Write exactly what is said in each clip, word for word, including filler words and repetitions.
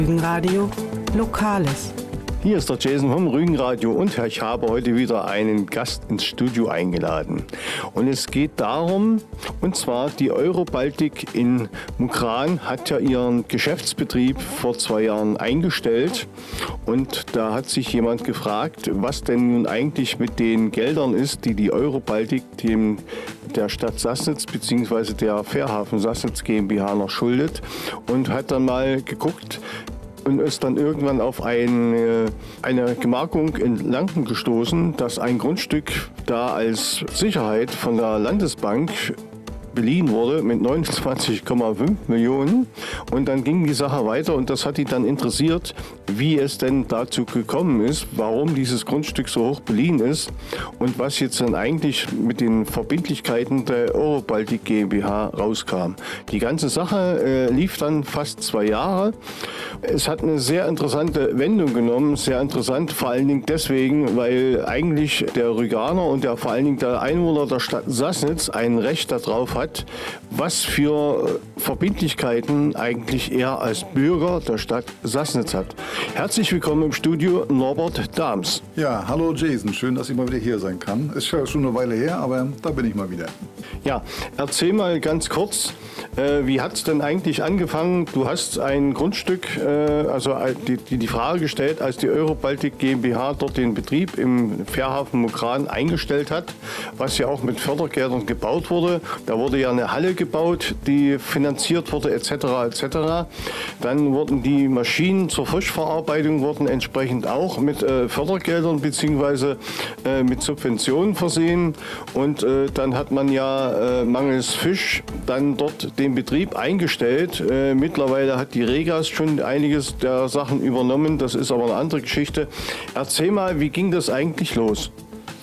Rügenradio Lokales. Hier ist der Jason vom Rügenradio und ich habe heute wieder einen Gast ins Studio eingeladen. Und es geht darum, und zwar die Eurobaltic in Mukran hat ja ihren Geschäftsbetrieb vor zwei Jahren eingestellt. Und da hat sich jemand gefragt, was denn nun eigentlich mit den Geldern ist, die die Eurobaltic dem der Stadt Sassnitz bzw. der Fährhafen Sassnitz GmbH noch schuldet, und hat dann mal geguckt und ist dann irgendwann auf eine, eine Gemarkung in Lanken gestoßen, dass ein Grundstück da als Sicherheit von der Landesbank beliehen wurde mit neunundzwanzig Komma fünf Millionen. Und dann ging die Sache weiter und das hat die dann interessiert, wie es denn dazu gekommen ist, warum dieses Grundstück so hoch beliehen ist und was jetzt dann eigentlich mit den Verbindlichkeiten der Eurobaltic GmbH rauskam. Die ganze Sache äh, lief dann fast zwei Jahre. Es hat eine sehr interessante Wendung genommen, sehr interessant, vor allen Dingen deswegen, weil eigentlich der Rüganer und der, vor allen Dingen der Einwohner der Stadt Sassnitz ein Recht darauf hat, hat, was für Verbindlichkeiten eigentlich er als Bürger der Stadt Sassnitz hat. Herzlich willkommen im Studio, Norbert Dahms. Ja, hallo Jason, schön, dass ich mal wieder hier sein kann. Ist ja schon eine Weile her, aber da bin ich mal wieder. Ja, erzähl mal ganz kurz, äh, wie hat es denn eigentlich angefangen? Du hast ein Grundstück, äh, also die, die, die Frage gestellt, als die Eurobaltic GmbH dort den Betrieb im Fährhafen Mukran eingestellt hat, was ja auch mit Fördergeldern gebaut wurde. Da wurde ja eine Halle gebaut, die finanziert wurde et cetera et cetera. Dann wurden die Maschinen zur Fischverarbeitung wurden entsprechend auch mit äh, Fördergeldern bzw. Äh, mit Subventionen versehen. Und äh, dann hat man ja äh, mangels Fisch dann dort den Betrieb eingestellt. Äh, mittlerweile hat die Regas schon einiges der Sachen übernommen. Das ist aber eine andere Geschichte. Erzähl mal, wie ging das eigentlich los?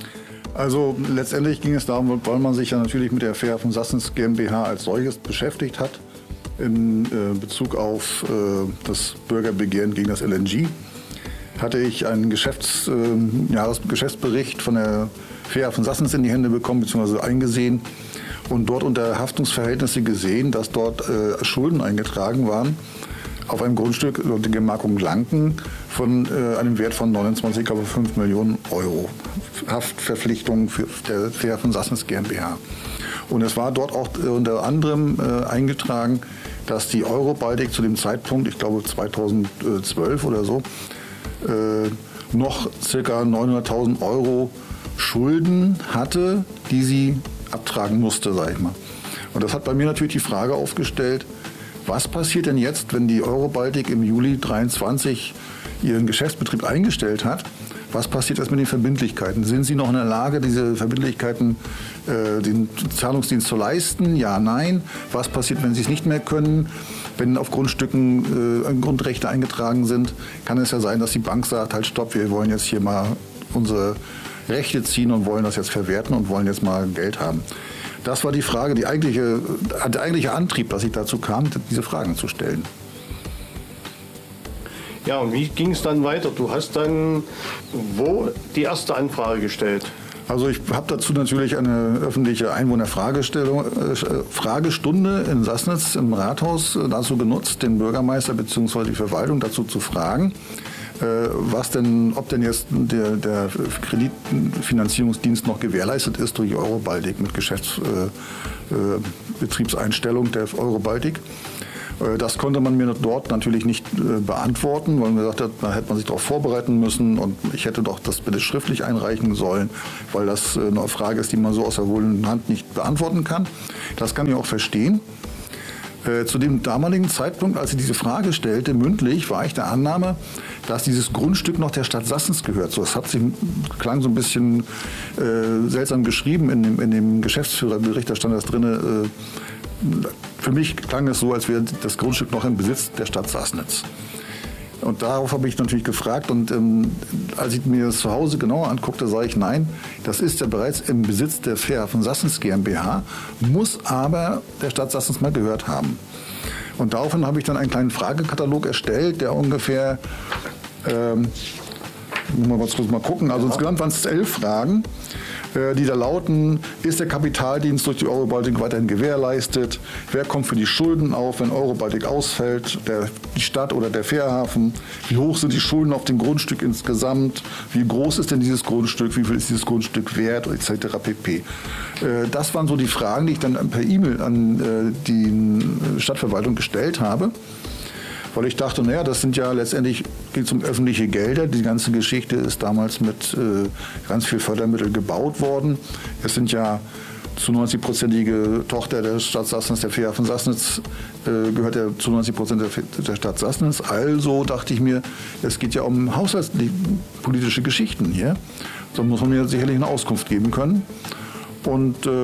Also letztendlich ging es darum, weil man sich ja natürlich mit der Fährhafen Sassnitz GmbH als solches beschäftigt hat, in äh, Bezug auf äh, das Bürgerbegehren gegen das L N G, hatte ich einen Geschäfts, äh, Jahresgeschäftsbericht von der Fährhafen Sassnitz in die Hände bekommen bzw. eingesehen und dort unter Haftungsverhältnisse gesehen, dass dort äh, Schulden eingetragen waren auf einem Grundstück, die Gemarkung Lanken, von äh, einem Wert von neunundzwanzig Komma fünf Millionen Euro. Haftverpflichtungen für der Fährhafen Sassnitz GmbH. Und es war dort auch äh, unter anderem äh, eingetragen, dass die Eurobaltic zu dem Zeitpunkt, ich glaube zweitausendzwölf oder so, äh, noch ca. neunhunderttausend Euro Schulden hatte, die sie abtragen musste, sag ich mal. Und das hat bei mir natürlich die Frage aufgestellt, was passiert denn jetzt, wenn die Eurobaltic im Juli dreiundzwanzig ihren Geschäftsbetrieb eingestellt hat? Was passiert jetzt mit den Verbindlichkeiten? Sind sie noch in der Lage, diese Verbindlichkeiten, äh, den Zahlungsdienst zu leisten? Ja, nein. Was passiert, wenn sie es nicht mehr können? Wenn auf Grundstücken äh, Grundrechte eingetragen sind, kann es ja sein, dass die Bank sagt, halt stopp, wir wollen jetzt hier mal unsere Rechte ziehen und wollen das jetzt verwerten und wollen jetzt mal Geld haben. Das war die Frage, die eigentliche, der eigentliche Antrieb, dass ich dazu kam, diese Fragen zu stellen. Ja, und wie ging es dann weiter? Du hast dann wo die erste Anfrage gestellt? Also ich habe dazu natürlich eine öffentliche Einwohnerfragestellung, äh, Fragestunde in Sassnitz im Rathaus dazu genutzt, den Bürgermeister bzw. die Verwaltung dazu zu fragen, äh, was denn, ob denn jetzt der, der Kreditfinanzierungsdienst noch gewährleistet ist durch Eurobaltic mit Geschäftsbetriebseinstellung äh, äh, der Eurobaltic. Das konnte man mir dort natürlich nicht äh, beantworten, weil man gesagt hat, da hätte man sich darauf vorbereiten müssen und ich hätte doch das bitte schriftlich einreichen sollen, weil das äh, eine Frage ist, die man so aus der wohlenden Hand nicht beantworten kann. Das kann ich auch verstehen. Äh, zu dem damaligen Zeitpunkt, als ich diese Frage stellte, mündlich, war ich der Annahme, dass dieses Grundstück noch der Stadt Sassnitz gehört. So, das hat sich, klang so ein bisschen äh, seltsam geschrieben in dem, in dem Geschäftsführerbericht, da stand das drin. Äh, Für mich klang es so, als wäre das Grundstück noch im Besitz der Stadt Sassnitz. Und darauf habe ich natürlich gefragt und ähm, als ich mir das zu Hause genauer anguckte, sah ich, nein, das ist ja bereits im Besitz der Fährhafen Sassnitz GmbH, muss aber der Stadt Sassnitz mal gehört haben. Und daraufhin habe ich dann einen kleinen Fragekatalog erstellt, der ungefähr, ähm, muss man mal gucken, also insgesamt waren es elf Fragen. äh, die da lauten: Ist der Kapitaldienst durch die Eurobaltic weiterhin gewährleistet? Wer kommt für die Schulden auf, wenn Eurobaltic ausfällt? Der, die Stadt oder der Fährhafen? Wie hoch sind die Schulden auf dem Grundstück insgesamt? Wie groß ist denn dieses Grundstück? Wie viel ist dieses Grundstück wert? Etc. pp. Äh, das waren so die Fragen, die ich dann per E-Mail an äh, die Stadtverwaltung gestellt habe. Weil ich dachte, naja, das sind ja letztendlich, geht es um öffentliche Gelder. Die ganze Geschichte ist damals mit äh, ganz viel Fördermittel gebaut worden. Es sind ja zu neunzig-prozentige Tochter der Stadt Sassnitz, der Fährhafen Sassnitz, äh, gehört ja zu neunzig Prozent der, der Stadt Sassnitz. Also dachte ich mir, es geht ja um haushaltspolitische Geschichten hier. Da muss man mir sicherlich eine Auskunft geben können. Und äh,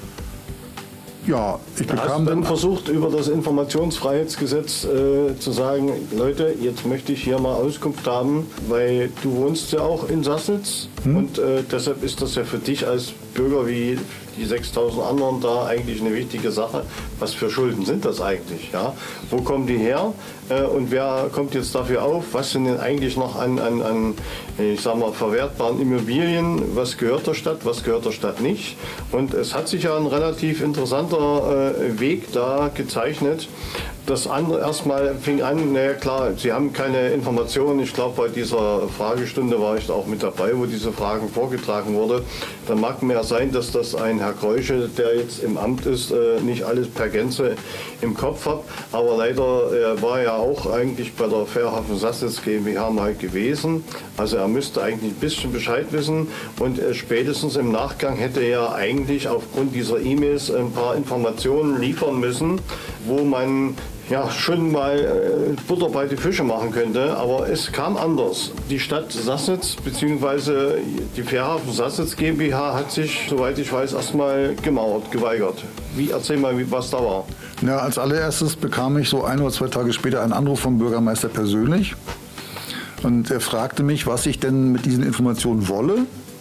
ja, ich da bekam hast du dann dann versucht, über das Informationsfreiheitsgesetz äh, zu sagen, Leute, jetzt möchte ich hier mal Auskunft haben, weil du wohnst ja auch in Sassnitz hm? und äh, deshalb ist das ja für dich als Bürger wie die sechstausend anderen da eigentlich eine wichtige Sache. Was für Schulden sind das eigentlich? Ja? Wo kommen die her? Äh, und wer kommt jetzt dafür auf? Was sind denn eigentlich noch an, an, an ich sag mal, verwertbaren Immobilien? Was gehört der Stadt? Was gehört der Stadt nicht? Und es hat sich ja ein relativ interessanter äh, Weg da gezeichnet. Das andere erstmal fing an, naja klar, Sie haben keine Informationen. Ich glaube, bei dieser Fragestunde war ich da auch mit dabei, wo diese Fragen vorgetragen wurde. Dann mag mir sein, dass das ein Herr Kreuche, der jetzt im Amt ist, nicht alles per Gänze im Kopf hat. Aber leider er war ja auch eigentlich bei der Fährhafen Sassnitz GmbH mal gewesen. Also er müsste eigentlich ein bisschen Bescheid wissen. Und spätestens im Nachgang hätte er eigentlich aufgrund dieser E-Mails ein paar Informationen liefern müssen, wo man ja, schon mal äh, Butter bei die Fische machen könnte, aber es kam anders. Die Stadt Sassnitz bzw. die Fährhafen Sassnitz GmbH hat sich, soweit ich weiß, erstmal gemauert, geweigert. Wie, erzähl mal, wie, was da war. Ja, als allererstes bekam ich so ein oder zwei Tage später einen Anruf vom Bürgermeister persönlich. Und er fragte mich, was ich denn mit diesen Informationen wolle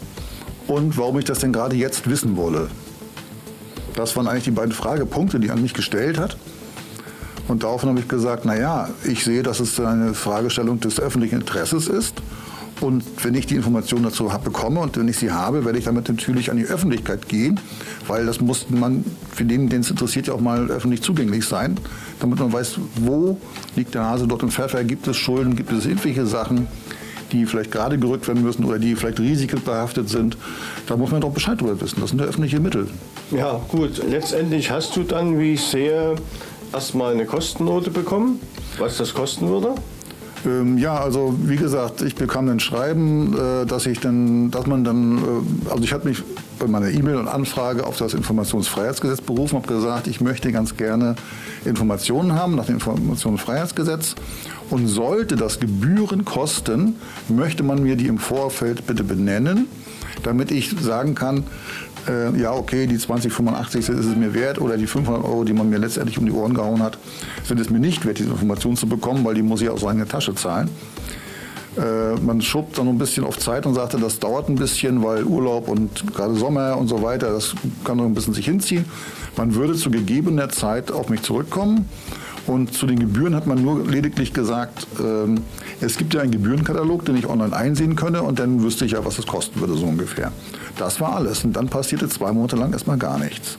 und warum ich das denn gerade jetzt wissen wolle. Das waren eigentlich die beiden Fragepunkte, die er an mich gestellt hat. Und daraufhin habe ich gesagt, naja, ich sehe, dass es eine Fragestellung des öffentlichen Interesses ist. Und wenn ich die Informationen dazu bekomme und wenn ich sie habe, werde ich damit natürlich an die Öffentlichkeit gehen, weil das muss man, für den, den es interessiert, ja auch mal öffentlich zugänglich sein, damit man weiß, wo liegt der Hase dort im Pfeffer, gibt es Schulden, gibt es irgendwelche Sachen, die vielleicht gerade gerückt werden müssen oder die vielleicht risikobehaftet sind. Da muss man doch Bescheid darüber wissen. Das sind ja öffentliche Mittel. Ja, gut. Letztendlich hast du dann, wie ich sehe, erstmal eine Kostennote bekommen, was das kosten würde? Ähm, ja, also wie gesagt, ich bekam ein Schreiben, äh, dass ich dann, dass man dann, äh, also ich habe mich bei meiner E-Mail und Anfrage auf das Informationsfreiheitsgesetz berufen, habe gesagt, ich möchte ganz gerne Informationen haben nach dem Informationsfreiheitsgesetz und sollte das Gebühren kosten, möchte man mir die im Vorfeld bitte benennen, damit ich sagen kann, äh, ja okay, die zwanzig fünfundachtzig ist es mir wert oder die fünfhundert Euro, die man mir letztendlich um die Ohren gehauen hat, sind es mir nicht wert, diese Information zu bekommen, weil die muss ich aus eigener Tasche zahlen. Äh, man schob dann ein bisschen auf Zeit und sagte, das dauert ein bisschen, weil Urlaub und gerade Sommer und so weiter, das kann noch ein bisschen sich hinziehen. Man würde zu gegebener Zeit auf mich zurückkommen. Und zu den Gebühren hat man nur lediglich gesagt, ähm, es gibt ja einen Gebührenkatalog, den ich online einsehen könne und dann wüsste ich ja, was es kosten würde, so ungefähr. Das war alles und dann passierte zwei Monate lang erstmal gar nichts.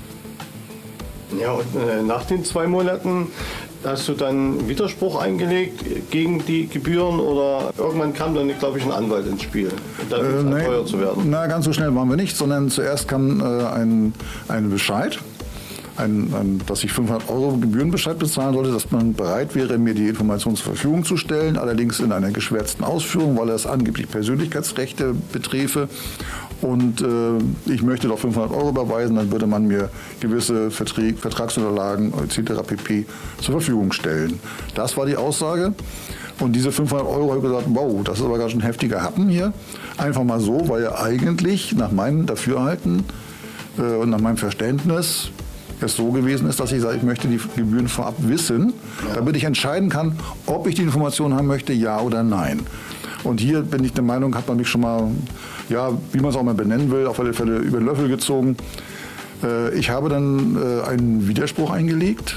Ja, und äh, nach den zwei Monaten hast du dann Widerspruch eingelegt gegen die Gebühren oder irgendwann kam dann, glaube ich, ein Anwalt ins Spiel, da äh, nee, teuer zu werden? Na, ganz so schnell waren wir nicht, sondern zuerst kam äh, ein, ein Bescheid. Ein, ein, dass ich fünfhundert Euro Gebührenbescheid bezahlen sollte, dass man bereit wäre, mir die Informationen zur Verfügung zu stellen, allerdings in einer geschwärzten Ausführung, weil es angeblich Persönlichkeitsrechte beträfe. Und äh, ich möchte doch fünfhundert Euro überweisen, dann würde man mir gewisse Verträge, Vertragsunterlagen et cetera pp. Zur Verfügung stellen. Das war die Aussage. Und diese fünfhundert Euro habe ich gesagt, wow, das ist aber ganz schön ein heftiger Happen hier. Einfach mal so, weil ja eigentlich nach meinem Dafürhalten äh, und nach meinem Verständnis es so gewesen ist, dass ich sage, ich möchte die Gebühren vorab wissen, ja, damit ich entscheiden kann, ob ich die Information haben möchte, ja oder nein. Und hier bin ich der Meinung, hat man mich schon mal, ja, wie man es auch mal benennen will, auf alle Fälle über den Löffel gezogen. Äh, ich habe dann äh, einen Widerspruch eingelegt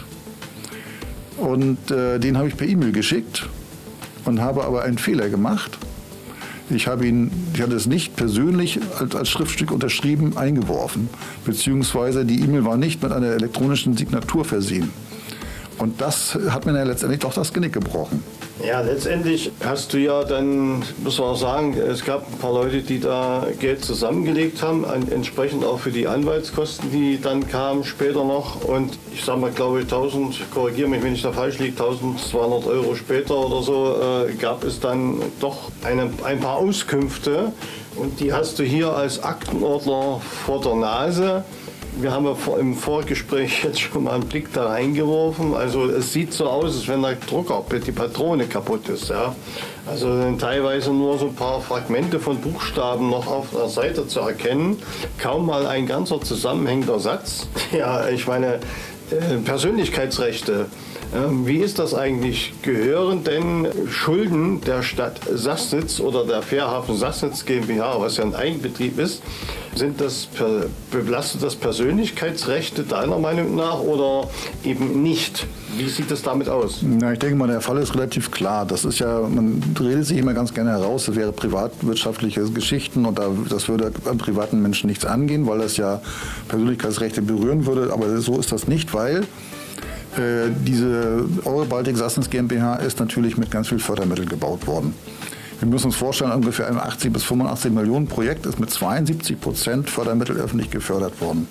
und äh, den habe ich per E-Mail geschickt und habe aber einen Fehler gemacht. Ich habe ihn, ich hatte es nicht persönlich als, als Schriftstück unterschrieben eingeworfen, beziehungsweise die E-Mail war nicht mit einer elektronischen Signatur versehen. Und das hat mir ja letztendlich doch das Genick gebrochen. Ja, letztendlich hast du ja dann, muss man auch sagen, es gab ein paar Leute, die da Geld zusammengelegt haben, an, entsprechend auch für die Anwaltskosten, die dann kamen später noch. Und ich sage mal, glaube ich, tausend, korrigiere mich, wenn ich da falsch liege, tausendzweihundert Euro später oder so, äh, gab es dann doch eine, ein paar Auskünfte. Und die hast du hier als Aktenordner vor der Nase. Wir haben ja im Vorgespräch jetzt schon mal einen Blick da reingeworfen. Also es sieht so aus, als wenn der Drucker, die Patrone kaputt ist. Ja. Also teilweise nur so ein paar Fragmente von Buchstaben noch auf der Seite zu erkennen. Kaum mal ein ganzer zusammenhängender Satz. Ja, ich meine, Persönlichkeitsrechte. Wie ist das eigentlich? Gehören denn Schulden der Stadt Sassnitz oder der Fährhafen Sassnitz GmbH, was ja ein Eigenbetrieb ist, sind das, belastet das Persönlichkeitsrechte deiner Meinung nach oder eben nicht? Wie sieht es damit aus? Na, ich denke mal, der Fall ist relativ klar. Das ist ja, man redet sich immer ganz gerne heraus, das wäre privatwirtschaftliche Geschichten und das würde an privaten Menschen nichts angehen, weil das ja Persönlichkeitsrechte berühren würde. Aber so ist das nicht, weil äh, diese Euro-Baltic Sassnitz GmbH ist natürlich mit ganz viel Fördermitteln gebaut worden. Wir müssen uns vorstellen, ungefähr ein achtzig bis fünfundachtzig Millionen Projekt ist mit zweiundsiebzig Prozent Fördermittel öffentlich gefördert worden.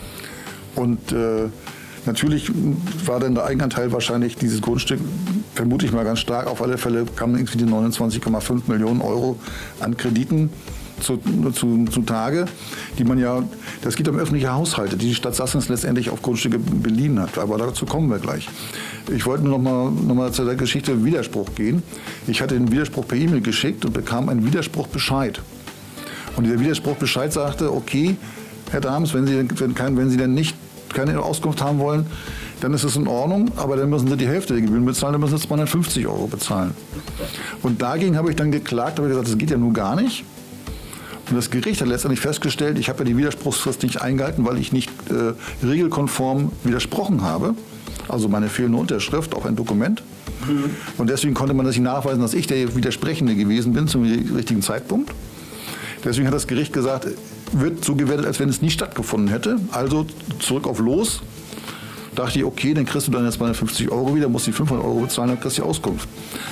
Und äh, natürlich war dann der Eigenanteil wahrscheinlich dieses Grundstück, vermute ich mal ganz stark, auf alle Fälle kamen irgendwie die neunundzwanzig Komma fünf Millionen Euro an Krediten zu, zu, zu Tage, die man ja, das geht um öffentliche Haushalte, die die Stadt Sassnitz letztendlich auf Grundstücke beliehen hat. Aber dazu kommen wir gleich. Ich wollte nur noch mal, noch mal zu der Geschichte Widerspruch gehen. Ich hatte den Widerspruch per E-Mail geschickt und bekam einen Widerspruchbescheid. Und dieser Widerspruchbescheid sagte, okay, Herr Dahms, wenn Sie, wenn kein, wenn Sie denn nicht keine Auskunft haben wollen, dann ist es in Ordnung, aber dann müssen Sie die Hälfte der Gebühren bezahlen, dann müssen Sie zweihundertfünfzig Euro bezahlen. Und dagegen habe ich dann geklagt, habe gesagt, das geht ja nun gar nicht. Und das Gericht hat letztendlich festgestellt, ich habe ja die Widerspruchsfrist nicht eingehalten, weil ich nicht äh, regelkonform widersprochen habe. Also meine fehlende Unterschrift auf ein Dokument. Mhm. Und deswegen konnte man das nicht nachweisen, dass ich der Widersprechende gewesen bin zum richtigen Zeitpunkt. Deswegen hat das Gericht gesagt, wird so gewertet, als wenn es nie stattgefunden hätte. Also zurück auf Los. Dachte ich, okay, dann kriegst du dann jetzt zweihundertfünfzig Euro wieder, musst die fünfhundert Euro bezahlen, dann kriegst du die Auskunft.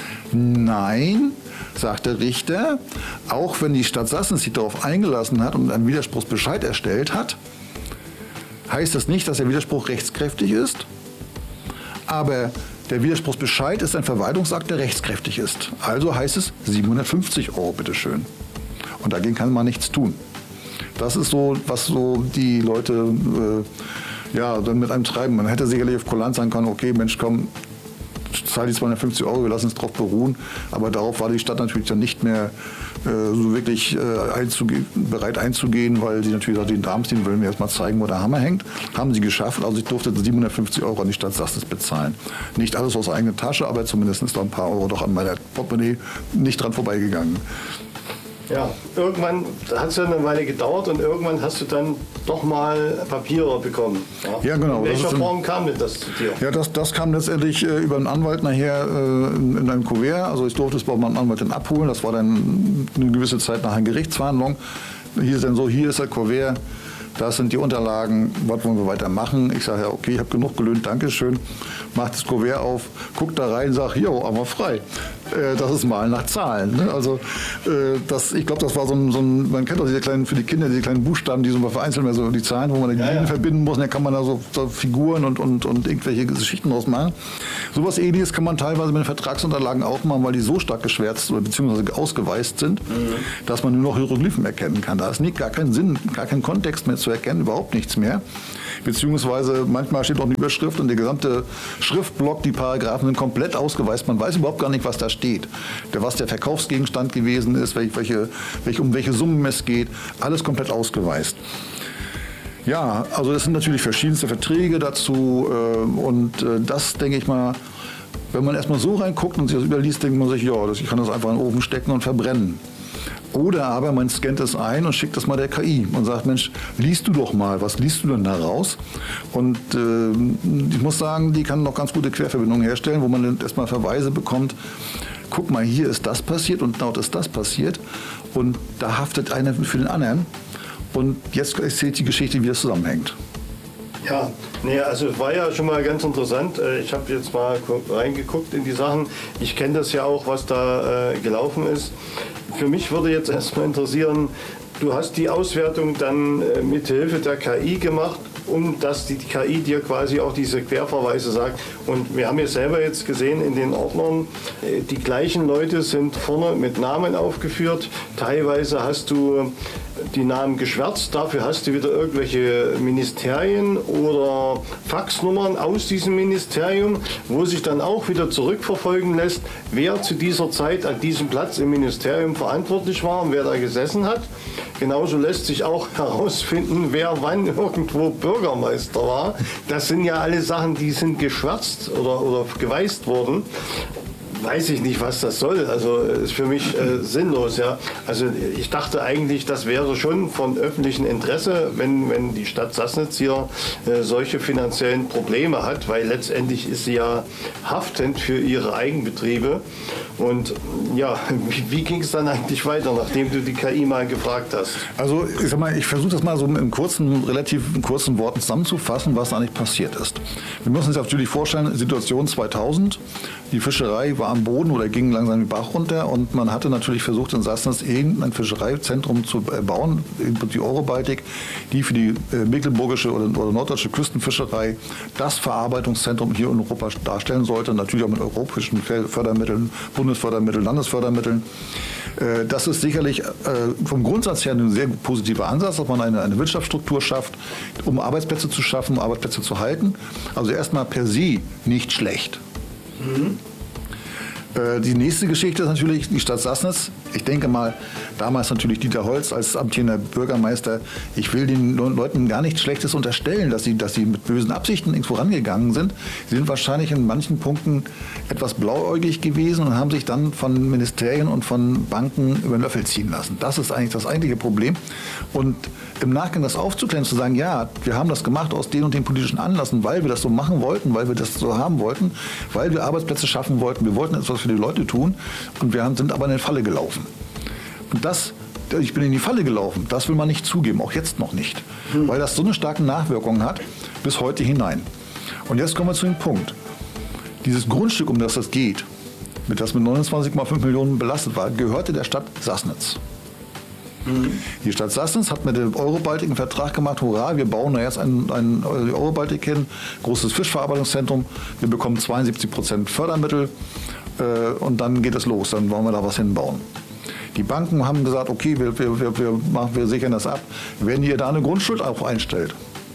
Nein, sagt der Richter, auch wenn die Stadt Sassnitz sich darauf eingelassen hat und einen Widerspruchsbescheid erstellt hat, heißt das nicht, dass der Widerspruch rechtskräftig ist. Aber der Widerspruchsbescheid ist ein Verwaltungsakt, der rechtskräftig ist. Also heißt es siebenhundertfünfzig Euro, bitteschön. Und dagegen kann man nichts tun. Das ist so, was so die Leute äh, ja, dann mit einem treiben. Man hätte sicherlich auf Kulanz sagen können, okay, Mensch, komm, zahl die zweihundertfünfzig Euro, wir lassen es drauf beruhen. Aber darauf war die Stadt natürlich dann nicht mehr äh, so wirklich äh, einzuge- bereit einzugehen, weil sie natürlich sagte, den Dahms, den wollen wir erst mal zeigen, wo der Hammer hängt. Haben sie geschafft, also ich durfte siebenhundertfünfzig Euro an die Stadt Sassnitz bezahlen. Nicht alles aus eigener Tasche, aber zumindest ist da ein paar Euro doch an meiner Portemonnaie nicht dran vorbeigegangen. Ja, irgendwann hat es ja eine Weile gedauert und irgendwann hast du dann doch mal Papiere bekommen. Ja, ja genau. In welcher Form dann, kam denn das zu dir? Ja, das, das kam letztendlich äh, über einen Anwalt nachher äh, in, in einem Kuvert. Also ich durfte es bei meinem Anwalt dann abholen. Das war dann eine gewisse Zeit nach einer Gerichtsverhandlung. Hier ist dann so, hier ist der Kuvert. Das sind die Unterlagen, was wollen wir weitermachen? Ich sage ja, okay, ich habe genug gelöhnt, Dankeschön. Macht das Kuvert auf, guckt da rein, sagt, jo, aber frei. Äh, das ist Malen nach Zahlen. Ne? Also äh, das, ich glaube, das war so ein, so ein, man kennt auch diese kleinen, für die Kinder, diese kleinen Buchstaben, die so vereinzelt werden, so die Zahlen, wo man die ja, Linien ja. verbinden muss, und dann kann man da so, so Figuren und, und, und irgendwelche Geschichten draus machen. Sowas Ähnliches kann man teilweise mit den Vertragsunterlagen auch machen, weil die so stark geschwärzt oder beziehungsweise ausgeweißt sind, mhm. dass man nur noch Hieroglyphen erkennen kann. Da ist nicht, gar keinen Sinn, gar kein Kontext mehr zu erkennen, überhaupt nichts mehr. Beziehungsweise manchmal steht auch eine Überschrift und der gesamte Schriftblock, die Paragraphen sind komplett ausgeweißt. Man weiß überhaupt gar nicht, was da steht. Der, was der Verkaufsgegenstand gewesen ist, welche, welche, um welche Summen es geht, alles komplett ausgeweißt. Ja, also es sind natürlich verschiedenste Verträge dazu äh, und äh, das, denke ich mal, wenn man erstmal so reinguckt und sich das überliest, denkt man sich, ja, das, ich kann das einfach in den Ofen stecken und verbrennen. Oder aber man scannt es ein und schickt das mal der K I und sagt, Mensch, liest du doch mal, was liest du denn da raus? Und äh, ich muss sagen, die kann noch ganz gute Querverbindungen herstellen, wo man dann erstmal Verweise bekommt guck mal, hier ist das passiert und dort ist das passiert und da haftet einer für den anderen und jetzt erzählt die Geschichte, wie das zusammenhängt. Ja, nee, also es war ja schon mal ganz interessant. Ich habe jetzt mal reingeguckt in die Sachen. Ich kenne das ja auch, was da äh, gelaufen ist. Für mich würde jetzt erstmal interessieren, du hast die Auswertung dann äh, mit Hilfe der K I gemacht, um dass die K I dir quasi auch diese Querverweise sagt. Und wir haben ja selber jetzt gesehen in den Ordnern, äh, die gleichen Leute sind vorne mit Namen aufgeführt. Teilweise hast du die Namen geschwärzt, dafür hast du wieder irgendwelche Ministerien oder Faxnummern aus diesem Ministerium, wo sich dann auch wieder zurückverfolgen lässt, wer zu dieser Zeit an diesem Platz im Ministerium verantwortlich war und wer da gesessen hat. Genauso lässt sich auch herausfinden, wer wann irgendwo Bürgermeister war. Das sind ja alle Sachen, die sind geschwärzt oder, oder geweißt worden. Weiß ich nicht, was das soll. Also ist für mich äh, sinnlos. Ja. Also ich dachte eigentlich, das wäre schon von öffentlichem Interesse, wenn, wenn die Stadt Sassnitz hier äh, solche finanziellen Probleme hat, weil letztendlich ist sie ja haftend für ihre Eigenbetriebe. Und ja, wie, wie ging es dann eigentlich weiter, nachdem du die K I mal gefragt hast? Also ich sag mal, ich versuche das mal so in kurzen, relativ in kurzen Worten zusammenzufassen, was eigentlich passiert ist. Wir müssen uns natürlich vorstellen, Situation zweitausend, die Fischerei war am Boden oder ging langsam den Bach runter und man hatte natürlich versucht, in Sassnitz irgendein Fischereizentrum zu bauen, die Oro-Baltic, die für die äh, mecklenburgische oder, oder norddeutsche Küstenfischerei das Verarbeitungszentrum hier in Europa darstellen sollte, natürlich auch mit europäischen Fördermitteln, Bundesfördermitteln, Landesfördermitteln. Äh, das ist sicherlich äh, vom Grundsatz her ein sehr positiver Ansatz, dass man eine, eine Wirtschaftsstruktur schafft, um Arbeitsplätze zu schaffen, um Arbeitsplätze zu halten. Also erstmal per se nicht schlecht. Mhm. Die nächste Geschichte ist natürlich die Stadt Sassnitz. Ich denke mal, damals natürlich Dieter Holz als amtierender Bürgermeister. Ich will den Leuten gar nichts Schlechtes unterstellen, dass sie, dass sie mit bösen Absichten irgendwo rangegangen sind. Sie sind wahrscheinlich in manchen Punkten etwas blauäugig gewesen und haben sich dann von Ministerien und von Banken über den Löffel ziehen lassen. Das ist eigentlich das eigentliche Problem. Und im Nachgang das aufzuklären, zu sagen, ja, wir haben das gemacht aus den und den politischen Anlässen, weil wir das so machen wollten, weil wir das so haben wollten, weil wir Arbeitsplätze schaffen wollten, wir wollten etwas für die Leute tun und wir haben, sind aber in eine Falle gelaufen. Und das, ich bin in die Falle gelaufen, das will man nicht zugeben, auch jetzt noch nicht, hm. weil das so eine starke Nachwirkung hat bis heute hinein. Und jetzt kommen wir zu dem Punkt. Dieses Grundstück, um das das geht, mit das mit neunundzwanzig Komma fünf Millionen belastet war, gehörte der Stadt Sassnitz. Mhm. Die Stadt Sassnitz hat mit dem Oro-Baltic einen Vertrag gemacht, hurra, wir bauen da jetzt ein, ein Oro-Baltic hin, großes Fischverarbeitungszentrum, wir bekommen zweiundsiebzig Prozent Fördermittel äh, und dann geht es los, dann wollen wir da was hinbauen. Die Banken haben gesagt, okay, wir, wir, wir, wir, machen, wir sichern das ab, wenn ihr da eine Grundschuld auch einstellt.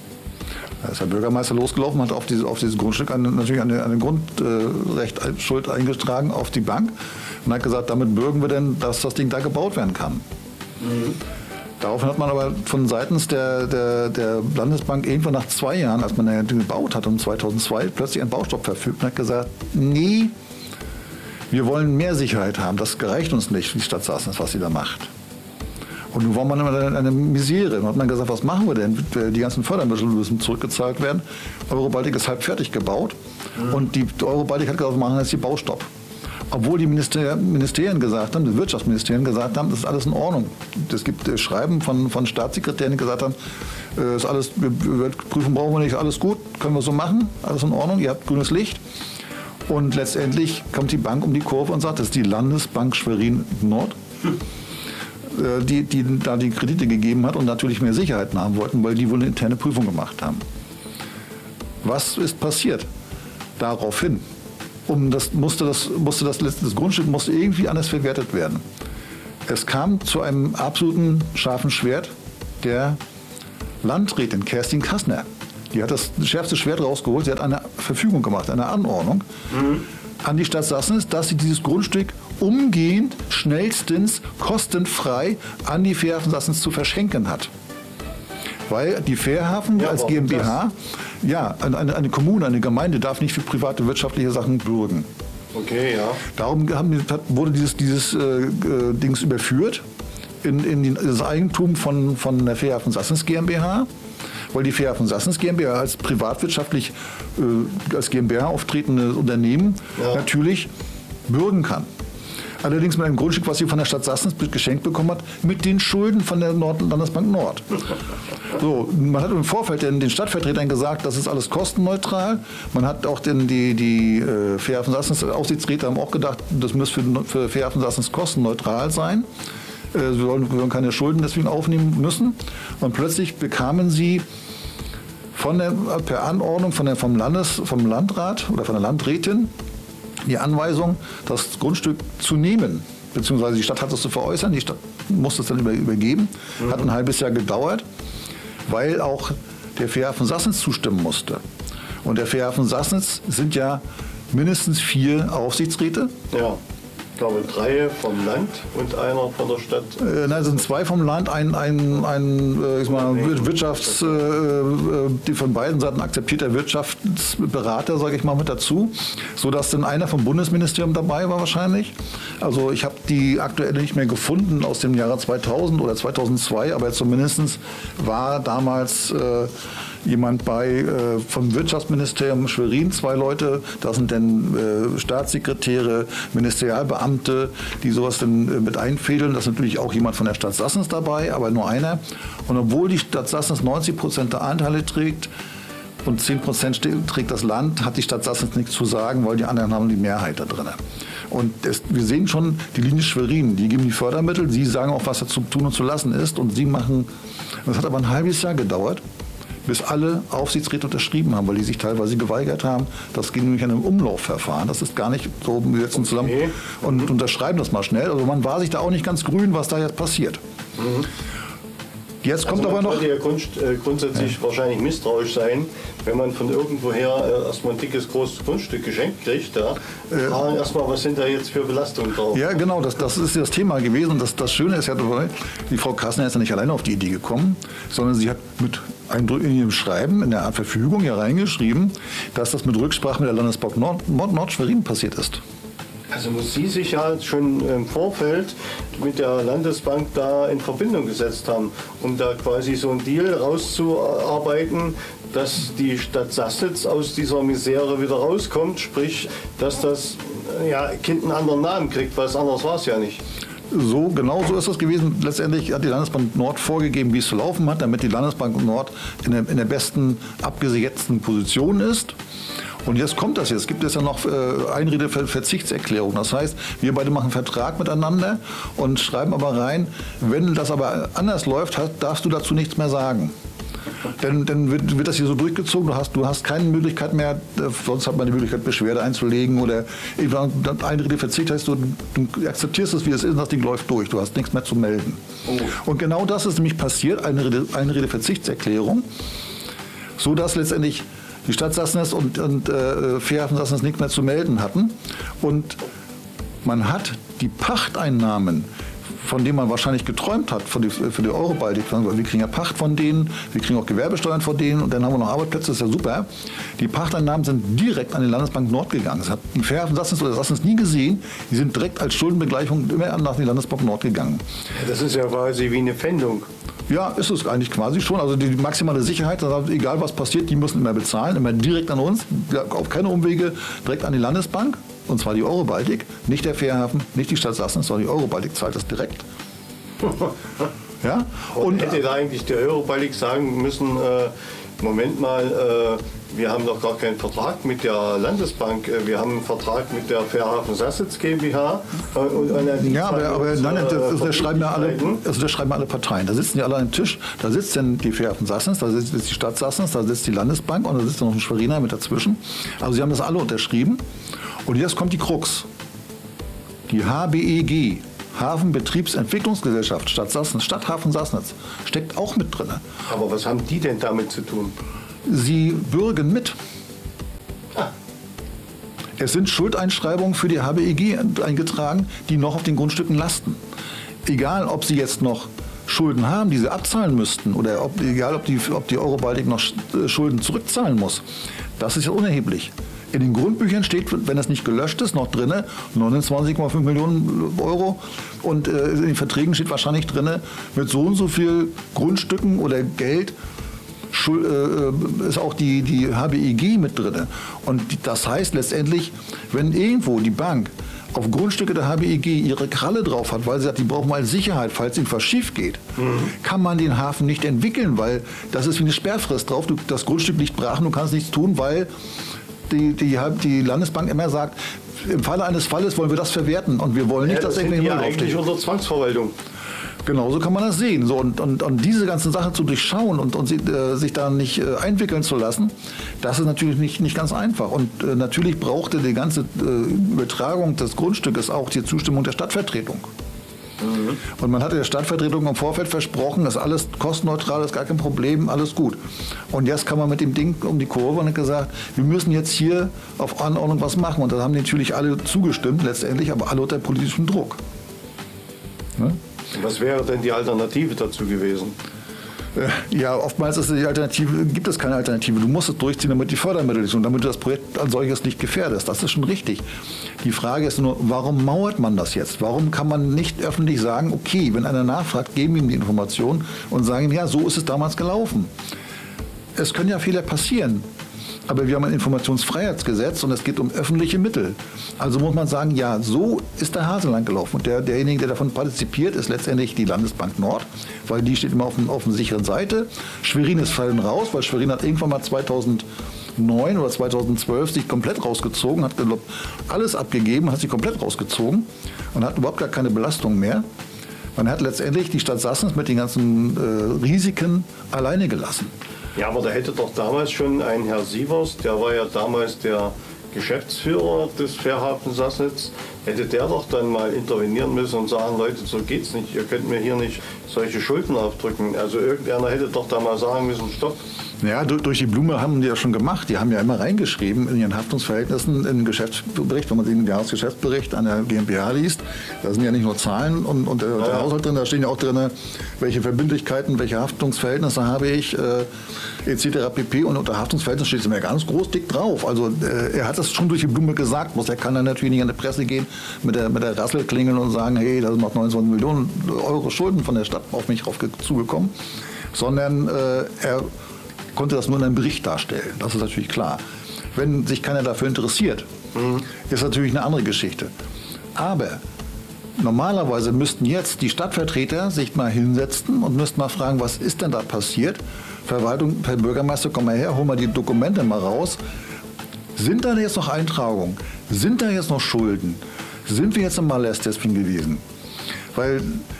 Da ist der Bürgermeister losgelaufen, hat auf dieses, auf dieses Grundstück eine, natürlich eine, eine Grundrechtschuld eingetragen auf die Bank und hat gesagt, damit bürgen wir denn, dass das Ding da gebaut werden kann. Mhm. Daraufhin hat man aber von seitens der, der, der Landesbank irgendwann nach zwei Jahren, als man den gebaut hat, um zweitausendzwei, plötzlich einen Baustopp verfügt und hat gesagt, nee, wir wollen mehr Sicherheit haben, das reicht uns nicht, die Stadt Sassnitz, was sie da macht. Und nun war man immer eine Misere. Und hat man gesagt, was machen wir denn? Die ganzen Fördermittel müssen zurückgezahlt werden. Oro-Baltic ist halb fertig gebaut. Mhm. Und die Oro-Baltic hat gesagt, wir machen jetzt die Baustopp. Obwohl die Minister, Ministerien gesagt haben, die Wirtschaftsministerien gesagt haben, das ist alles in Ordnung. Es gibt äh, Schreiben von, von Staatssekretären, die gesagt haben, äh, ist alles, wir, wir prüfen brauchen wir nicht, alles gut, können wir so machen, alles in Ordnung, ihr habt grünes Licht. Und letztendlich kommt die Bank um die Kurve und sagt, das ist die Landesbank Schwerin Nord. Mhm. Die, die da die Kredite gegeben hat und natürlich mehr Sicherheiten haben wollten, weil die wohl eine interne Prüfung gemacht haben. Was ist passiert? Daraufhin um das, musste, das, musste das, das Grundstück musste irgendwie anders verwertet werden. Es kam zu einem absoluten scharfen Schwert der Landrätin Kerstin Kassner. Die hat das schärfste Schwert rausgeholt. Sie hat eine Verfügung gemacht, eine Anordnung mhm. an die Stadt Sassnitz, dass sie dieses Grundstück umgehend, schnellstens, kostenfrei an die Fährhafen Sassnitz zu verschenken hat. Weil die Fährhafen ja, als GmbH, ja, eine, eine Kommune, eine Gemeinde darf nicht für private wirtschaftliche Sachen bürgen. Okay, ja. Darum haben, wurde dieses, dieses äh, Dings überführt in, in das Eigentum von, von der Fährhafen Sassnitz GmbH. Weil die Fährhafen Sassnitz GmbH als privatwirtschaftlich äh, als GmbH auftretende Unternehmen ja. natürlich bürgen kann. Allerdings mit einem Grundstück, was sie von der Stadt Sassnitz geschenkt bekommen hat, mit den Schulden von der Nord Landesbank Nord. So, man hat im Vorfeld den, den Stadtvertretern gesagt, das ist alles kostenneutral. Man hat auch den, die, die äh, Fährhafen Sassnitz, Aufsichtsräte haben auch gedacht, das müsste für, für Fährhafen Sassnitz kostenneutral sein. Äh, wir sollen, wir sollen keine Schulden deswegen aufnehmen müssen. Und plötzlich bekamen sie von der, per Anordnung von der, vom, Landes, vom Landrat oder von der Landrätin die Anweisung, das Grundstück zu nehmen. Beziehungsweise die Stadt hat es zu veräußern, die Stadt musste es dann über, übergeben. Mhm. Hat ein halbes Jahr gedauert, weil auch der Fährhafen Sassnitz zustimmen musste. Und der Fährhafen Sassnitz sind ja mindestens vier Aufsichtsräte. Ja. Ich glaube, drei vom Land und einer von der Stadt. Äh, nein, es sind zwei vom Land, ein, ein, ein äh, ich mal, Wirtschafts, äh, die von beiden Seiten akzeptierter Wirtschaftsberater, sage ich mal, mit dazu, sodass dann einer vom Bundesministerium dabei war wahrscheinlich. Also ich habe die aktuelle nicht mehr gefunden aus dem Jahre zweitausend oder zweitausendzwei, aber zumindest war damals äh, jemand bei äh, vom Wirtschaftsministerium Schwerin, zwei Leute, da sind dann äh, Staatssekretäre, Ministerialbeamte, die sowas dann äh, mit einfädeln. Da ist natürlich auch jemand von der Stadt Sassnitz dabei, aber nur einer. Und obwohl die Stadt Sassnitz neunzig Prozent der Anteile trägt und zehn Prozent trägt das Land, hat die Stadt Sassnitz nichts zu sagen, weil die anderen haben die Mehrheit da drin. Und es, wir sehen schon die Linie Schwerin, die geben die Fördermittel, sie sagen auch, was da zu tun und zu lassen ist. Und sie machen, das hat aber ein halbes Jahr gedauert, bis alle Aufsichtsräte unterschrieben haben, weil die sich teilweise geweigert haben. Das ging nämlich an einem Umlaufverfahren. Das ist gar nicht so, wir setzen zusammen okay. und unterschreiben das mal schnell. Also man war sich da auch nicht ganz grün, was da jetzt passiert. Mhm. Jetzt kommt also aber noch... Man sollte ja grund, äh, grundsätzlich ja. wahrscheinlich misstrauisch sein, wenn man von irgendwoher äh, erstmal ein dickes, großes Grundstück geschenkt kriegt. Ja. Äh, fragen erstmal, was sind da jetzt für Belastungen drauf? Ja, genau, das, das ist das Thema gewesen. Und das, das Schöne ist ja, die Frau Kassner ist ja nicht alleine auf die Idee gekommen, sondern sie hat mit in ihrem Schreiben, in der Art Verfügung ja reingeschrieben, dass das mit Rücksprache mit der Landesbank Nord, Nord-Schwerin passiert ist. Also muss sie sich ja schon im Vorfeld mit der Landesbank da in Verbindung gesetzt haben, um da quasi so einen Deal rauszuarbeiten, dass die Stadt Sassnitz aus dieser Misere wieder rauskommt, sprich, dass das ja, Kind einen anderen Namen kriegt, weil es anders war es ja nicht. So, genau so ist es gewesen. Letztendlich hat die Landesbank Nord vorgegeben, wie es zu laufen hat, damit die Landesbank Nord in der, in der besten abgesetzten Position ist. Und jetzt kommt das jetzt. Es gibt jetzt ja noch äh, Einredeverzichtserklärung. Das heißt, wir beide machen einen Vertrag miteinander und schreiben aber rein, wenn das aber anders läuft, darfst du dazu nichts mehr sagen. Dann, dann wird, wird das hier so durchgezogen. Du hast, du hast keine Möglichkeit mehr, sonst hat man die Möglichkeit, Beschwerde einzulegen oder Einredeverzicht heißt, du, du akzeptierst es, wie es ist, und das Ding läuft durch. Du hast nichts mehr zu melden. Oh. Und genau das ist nämlich passiert, eine Einredeverzichtserklärung, sodass letztendlich die Stadt Sassnitz und, und äh, Fährhafen Sassnitz nichts mehr zu melden hatten. Und man hat die Pachteinnahmen, von denen man wahrscheinlich geträumt hat, von die, für die Eurobaltic, wir kriegen ja Pacht von denen, wir kriegen auch Gewerbesteuern von denen und dann haben wir noch Arbeitsplätze, das ist ja super. Die Pachteinnahmen sind direkt an die Landesbank Nord gegangen. Das hat ein Fährhafen Sassnitz oder Sassnitz nie gesehen. Die sind direkt als Schuldenbegleichung immer nach die Landesbank Nord gegangen. Das ist ja quasi wie eine Pfändung. Ja, ist es eigentlich quasi schon. Also die maximale Sicherheit, egal was passiert, die müssen immer bezahlen, immer direkt an uns, auf keine Umwege, direkt an die Landesbank. Und zwar die Eurobaltic, nicht der Fährhafen, nicht die Stadt Sassnitz, sondern die Eurobaltic zahlt das direkt. Ja? Und, und hätte da eigentlich der Eurobaltic sagen müssen, äh, Moment mal, äh, wir haben doch gar keinen Vertrag mit der Landesbank, wir haben einen Vertrag mit der Fährhafen Sassnitz GmbH. Äh, und ja, aber, aber nein, das, das, das, schreiben ja alle, also das schreiben alle Parteien. Da sitzen die alle an dem Tisch, da sitzt dann die Fährhafen Sassnitz, da sitzt die Stadt Sassnitz, da sitzt die Landesbank und da sitzt noch ein Schweriner mit dazwischen. Also sie haben das alle unterschrieben. Und jetzt kommt die Krux. Die H B E G, Hafenbetriebsentwicklungsgesellschaft Stadt Sassnitz, Stadthafen Sassnitz, steckt auch mit drin. Aber was haben die denn damit zu tun? Sie bürgen mit. Ah. Es sind Schuldeinschreibungen für die H B E G eingetragen, die noch auf den Grundstücken lasten. Egal, ob sie jetzt noch Schulden haben, die sie abzahlen müssten, oder ob, egal, ob die, ob die Eurobaltic noch Schulden zurückzahlen muss, das ist ja unerheblich. In den Grundbüchern steht, wenn es nicht gelöscht ist, noch drin neunundzwanzig Komma fünf Millionen Euro. Und äh, in den Verträgen steht wahrscheinlich drin, mit so und so viel Grundstücken oder Geld Schul, äh, ist auch die, die H B E G mit drin. Und das heißt letztendlich, wenn irgendwo die Bank auf Grundstücke der H B E G ihre Kralle drauf hat, weil sie sagt, die brauchen mal Sicherheit, falls irgendwas schief geht, mhm. kann man den Hafen nicht entwickeln, weil das ist wie eine Sperrfrist drauf. Du, das Grundstück liegt brach und du kannst nichts tun, weil die, die, die Landesbank immer sagt, im Falle eines Falles wollen wir das verwerten und wir wollen nicht, ja, das dass irgendwie ja eigentlich unter Zwangsverwaltung. Genauso kann man das sehen. So, und, und, und diese ganzen Sachen zu durchschauen und, und äh, sich da nicht äh, einwickeln zu lassen, das ist natürlich nicht, nicht ganz einfach. Und äh, natürlich brauchte die ganze äh, Übertragung des Grundstückes auch die Zustimmung der Stadtvertretung. Mhm. Und man hatte der Stadtvertretung im Vorfeld versprochen, das ist alles kostenneutral, ist gar kein Problem, alles gut. Und jetzt kam man mit dem Ding um die Kurve und hat gesagt, wir müssen jetzt hier auf Anordnung was machen. Und da haben natürlich alle zugestimmt letztendlich, aber alle unter politischem Druck. Ne? Was wäre denn die Alternative dazu gewesen? Ja, oftmals ist die Alternative, gibt es keine Alternative. Du musst es durchziehen, damit die Fördermittel sind und damit du das Projekt als solches nicht gefährdest. Das ist schon richtig. Die Frage ist nur, warum mauert man das jetzt? Warum kann man nicht öffentlich sagen, okay, wenn einer nachfragt, geben ihm die Information und sagen ihm, ja, so ist es damals gelaufen. Es können ja Fehler passieren. Aber wir haben ein Informationsfreiheitsgesetz und es geht um öffentliche Mittel. Also muss man sagen, ja, so ist der Hase lang gelaufen. Und der, derjenige, der davon partizipiert, ist letztendlich die Landesbank Nord, weil die steht immer auf, auf der sicheren Seite. Schwerin ist fallen raus, weil Schwerin hat irgendwann mal zweitausendneun oder zweitausendzwölf sich komplett rausgezogen, hat glaub, alles abgegeben, hat sich komplett rausgezogen und hat überhaupt gar keine Belastung mehr. Man hat letztendlich die Stadt Sassnitz mit den ganzen äh, Risiken alleine gelassen. Ja, aber da hätte doch damals schon ein Herr Sievers, der war ja damals der Geschäftsführer des Fährhafen Sassnitz, hätte der doch dann mal intervenieren müssen und sagen, Leute, so geht's nicht, ihr könnt mir hier nicht solche Schulden aufdrücken. Also irgendeiner hätte doch da mal sagen müssen, stopp. Ja, durch die Blume haben die ja schon gemacht. Die haben ja immer reingeschrieben in ihren Haftungsverhältnissen im Geschäftsbericht, wenn man den Jahresgeschäftsbericht an der GmbH liest. Da sind ja nicht nur Zahlen und, und der, ja. der Haushalt drin, da stehen ja auch drin, welche Verbindlichkeiten, welche Haftungsverhältnisse habe ich, äh, et cetera pp. Und unter Haftungsverhältnis steht es immer ganz groß dick drauf. Also äh, er hat das schon durch die Blume gesagt. Er kann dann natürlich nicht an die Presse gehen mit der, mit der Rassel klingeln und sagen, hey, da sind noch neunundzwanzig Millionen Euro Schulden von der Stadt auf mich rauf zugekommen. Sondern äh, er konnte das nur in einem Bericht darstellen. Das ist natürlich klar. Wenn sich keiner dafür interessiert, mhm. ist natürlich eine andere Geschichte. Aber normalerweise müssten jetzt die Stadtvertreter sich mal hinsetzen und müssten mal fragen, was ist denn da passiert? Verwaltung, Herr Bürgermeister, komm mal her, hol mal die Dokumente mal raus. Sind da jetzt noch Eintragungen? Sind da jetzt noch Schulden? Sind wir jetzt im Malest deswegen gewesen? Weil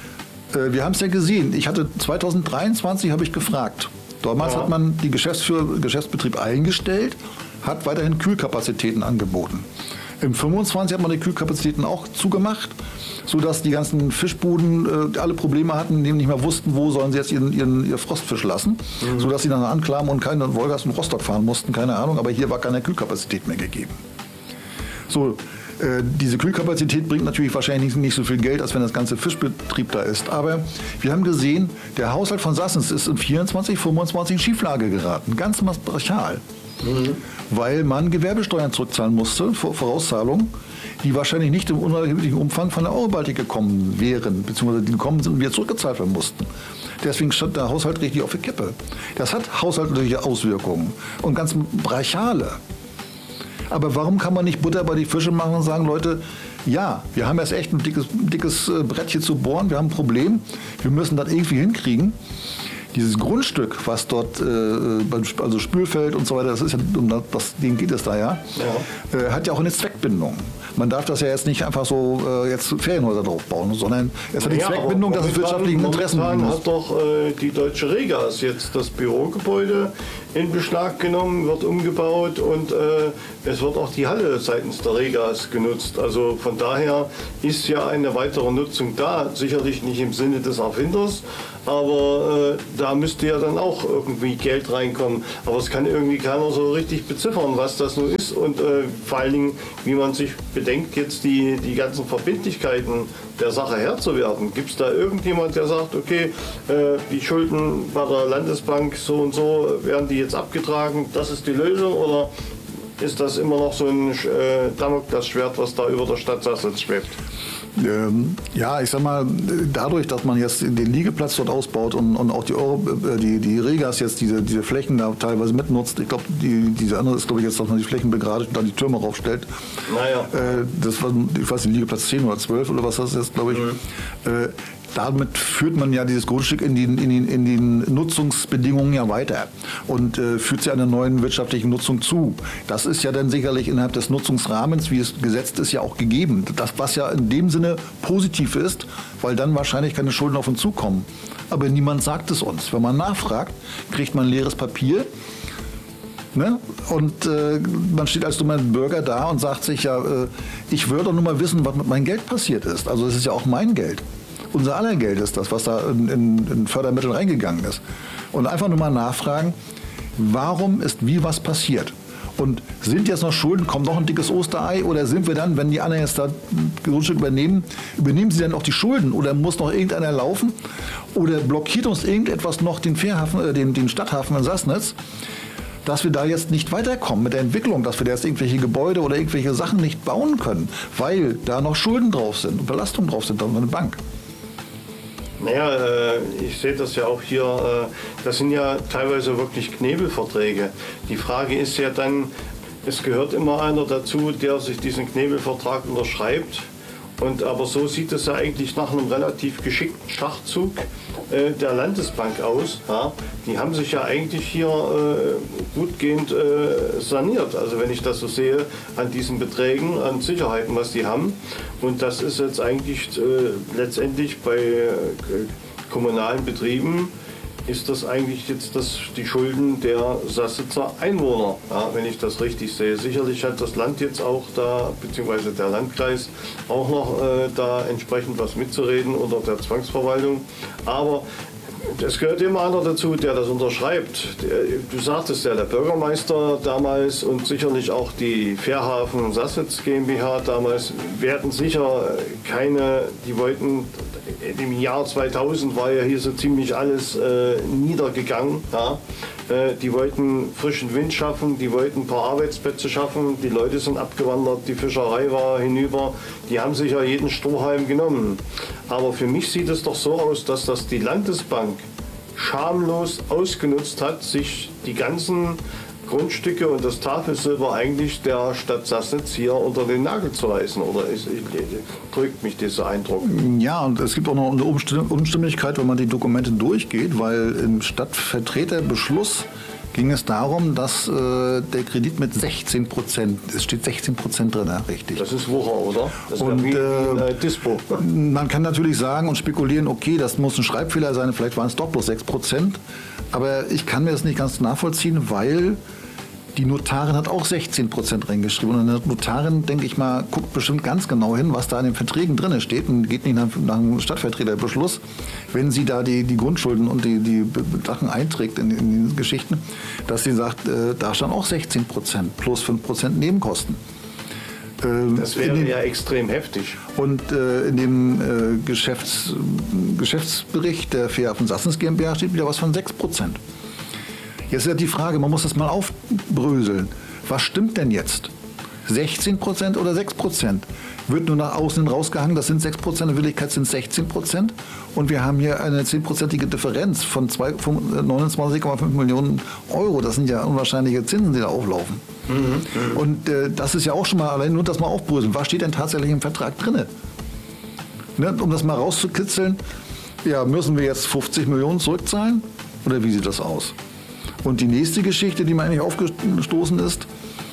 äh, wir haben es ja gesehen. Ich hatte zweitausenddreiundzwanzig habe ich gefragt. Damals ja. hat man die Geschäftsführer, Geschäftsbetrieb eingestellt, hat weiterhin Kühlkapazitäten angeboten. Im fünfundzwanzig hat man die Kühlkapazitäten auch zugemacht, sodass die ganzen Fischbuden äh, alle Probleme hatten, die nicht mehr wussten, wo sollen sie jetzt ihren, ihren, ihr Frostfisch lassen, mhm. sodass sie dann anklagen und keine Wolgast und Rostock fahren mussten, keine Ahnung, aber hier war keine Kühlkapazität mehr gegeben. So, äh, diese Kühlkapazität bringt natürlich wahrscheinlich nicht, nicht so viel Geld, als wenn das ganze Fischbetrieb da ist. Aber wir haben gesehen, der Haushalt von Sassnitz ist im vierundzwanzig, fünfundzwanzig in Schieflage geraten, ganz brachial. Mhm. Weil man Gewerbesteuern zurückzahlen musste, Vorauszahlungen, die wahrscheinlich nicht im unerheblichen Umfang von der Eurobaltic gekommen wären, beziehungsweise die gekommen sind und wir zurückgezahlt werden mussten. Deswegen stand der Haushalt richtig auf der Kippe. Das hat haushaltliche Auswirkungen und ganz brachiale. Aber warum kann man nicht Butter bei die Fische machen und sagen, Leute, ja, wir haben jetzt echt ein dickes, dickes Brettchen zu bohren, wir haben ein Problem, wir müssen das irgendwie hinkriegen. Dieses Grundstück, was dort, äh, also Spülfeld und so weiter, das ist ja, um das, denen geht es da ja, ja. Äh, hat ja auch eine Zweckbindung. Man darf das ja jetzt nicht einfach so äh, jetzt Ferienhäuser drauf bauen, sondern es hat die ja, Zweckbindung, dass es wirtschaftlichen Interessen muss. Hat doch äh, die Deutsche Regas jetzt das Bürogebäude in Beschlag genommen, wird umgebaut und äh, es wird auch die Halle seitens der Regas genutzt. Also von daher ist ja eine weitere Nutzung da, sicherlich nicht im Sinne des Erfinders, aber äh, da müsste ja dann auch irgendwie Geld reinkommen. Aber es kann irgendwie keiner so richtig beziffern, was das nun ist und äh, vor allen Dingen, wie man sich bedenkt, jetzt die, die ganzen Verbindlichkeiten der Sache Herr zu werden. Gibt es da irgendjemand, der sagt, okay, äh, die Schulden bei der Landesbank so und so, werden die jetzt abgetragen, das ist die Lösung, oder ist das immer noch so ein äh, Damoklesschwert, was da über der Stadt Sassnitz schwebt? Ähm, ja, ich sag mal, dadurch, dass man jetzt den Liegeplatz dort ausbaut und, und auch die, Euro, äh, die, die Regas jetzt diese, diese Flächen da teilweise mitnutzt, ich glaube, die, diese andere ist, glaube ich, jetzt, dass man die Flächen begradigt und dann die Türme raufstellt. Naja. Äh, das war, ich weiß nicht, Liegeplatz zehn oder zwölf oder was das ist, glaube ich. Mhm. Äh, damit führt man ja dieses Grundstück in die, in die, in die Nutzungsbedingungen ja weiter und äh, führt sie einer neuen wirtschaftlichen Nutzung zu. Das ist ja dann sicherlich innerhalb des Nutzungsrahmens, wie es gesetzt ist, ja auch gegeben. Das, was ja in dem Sinne positiv ist, weil dann wahrscheinlich keine Schulden auf uns zukommen. Aber niemand sagt es uns. Wenn man nachfragt, kriegt man leeres Papier. Ne? Und äh, man steht als dummer Bürger da und sagt sich, ja, äh, ich würde doch nur mal wissen, was mit meinem Geld passiert ist. Also es ist ja auch mein Geld. Unser aller Geld ist das, was da in, in, in Fördermittel reingegangen ist. Und einfach nur mal nachfragen, warum ist wie was passiert? Und sind jetzt noch Schulden, kommt noch ein dickes Osterei? Oder sind wir dann, wenn die anderen jetzt da ein Grundstück übernehmen, übernehmen sie dann auch die Schulden? Oder muss noch irgendeiner laufen? Oder blockiert uns irgendetwas noch den, Fährhafen, äh, den, den Stadthafen in Sassnitz, dass wir da jetzt nicht weiterkommen mit der Entwicklung, dass wir da jetzt irgendwelche Gebäude oder irgendwelche Sachen nicht bauen können, weil da noch Schulden drauf sind und Belastungen drauf sind an eine Bank? Naja, äh, ich sehe das ja auch hier, äh, das sind ja teilweise wirklich Knebelverträge. Die Frage ist ja dann, es gehört immer einer dazu, der sich diesen Knebelvertrag unterschreibt. Und aber so sieht es ja eigentlich nach einem relativ geschickten Schachzug äh, der Landesbank aus. Ja? Die haben sich ja eigentlich hier äh, gutgehend äh, saniert. Also wenn ich das so sehe, an diesen Beträgen, an Sicherheiten, was die haben. Und das ist jetzt eigentlich äh, letztendlich bei äh, kommunalen Betrieben, ist das eigentlich jetzt das, die Schulden der Sassnitzer Einwohner, ja, wenn ich das richtig sehe. Sicherlich hat das Land jetzt auch da, beziehungsweise der Landkreis, auch noch äh, da entsprechend was mitzureden unter der Zwangsverwaltung. Aber es gehört immer einer dazu, der das unterschreibt. Du sagtest ja, der Bürgermeister damals und sicherlich auch die Fährhafen Sassnitz GmbH damals werden sicher keine, die wollten, im Jahr zweitausend war ja hier so ziemlich alles äh, niedergegangen. Ja. Äh, die wollten frischen Wind schaffen, die wollten ein paar Arbeitsplätze schaffen, die Leute sind abgewandert, die Fischerei war hinüber, die haben sich ja jeden Strohhalm genommen. Aber für mich sieht es doch so aus, dass das die Landesbank schamlos ausgenutzt hat, sich die ganzen Grundstücke und das Tafelsilber eigentlich der Stadt Sassnitz hier unter den Nagel zu reißen. Oder ist, drückt mich dieser Eindruck? Ja, und es gibt auch noch eine Unstimmigkeit, wenn man die Dokumente durchgeht, weil im Stadtvertreterbeschluss ging es darum, dass äh, der Kredit mit sechzehn Prozent, es steht sechzehn Prozent drin, richtig. Das ist Wucher, oder? Das und, wie äh, ein Dispo. Man kann natürlich sagen und spekulieren, okay, das muss ein Schreibfehler sein, vielleicht waren es doch bloß sechs Prozent. Aber ich kann mir das nicht ganz nachvollziehen, weil die Notarin hat auch sechzehn Prozent reingeschrieben. Und eine Notarin, denke ich mal, guckt bestimmt ganz genau hin, was da in den Verträgen drin steht und geht nicht nach, nach einem Stadtvertreterbeschluss, wenn sie da die, die Grundschulden und die, die Sachen einträgt in, in die Geschichten, dass sie sagt, äh, da stand auch sechzehn Prozent plus fünf Prozent Nebenkosten. Äh, das wäre den, ja extrem heftig. Und äh, in dem äh, Geschäfts, Geschäftsbericht der Fährhafen Sassnitz GmbH steht wieder was von sechs Prozent. Jetzt ist ja die Frage, man muss das mal aufbröseln. Was stimmt denn jetzt? sechzehn Prozent oder sechs Prozent? Wird nur nach außen rausgehangen, das sind sechs Prozent, in Wirklichkeit sind es sechzehn Prozent. Und wir haben hier eine zehnprozentige Differenz von neunundzwanzig Komma fünf Millionen Euro. Das sind ja unwahrscheinliche Zinsen, die da auflaufen. Mhm. Und äh, das ist ja auch schon mal, allein nur das mal aufbröseln. Was steht denn tatsächlich im Vertrag drin? Ne, um das mal rauszukitzeln, ja, müssen wir jetzt fünfzig Millionen zurückzahlen? Oder wie sieht das aus? Und die nächste Geschichte, die mir eigentlich aufgestoßen ist,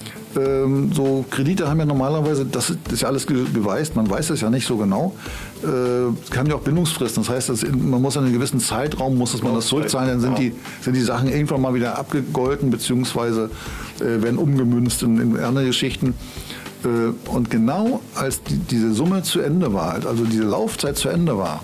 ähm, so Kredite haben ja normalerweise, das ist, das ist ja alles geweißt, man weiß es ja nicht so genau, äh, haben ja auch Bindungsfristen. Das heißt, dass man muss in einem gewissen Zeitraum, muss das man das zurückzahlen, dann sind die, sind die Sachen irgendwann mal wieder abgegolten, beziehungsweise äh, werden umgemünzt in, in andere Geschichten. Äh, und genau als die, diese Summe zu Ende war, also diese Laufzeit zu Ende war,